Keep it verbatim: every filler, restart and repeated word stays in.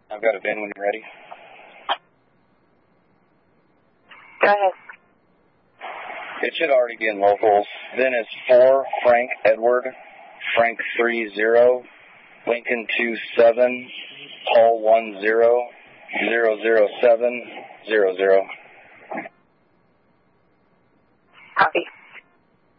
I've got a V I N when you're ready. Go ahead. It should already be in locals. V I N is four, Frank Edward, Frank three zero, Lincoln two seven, Paul one zero, zero zero seven, zero zero. Copy.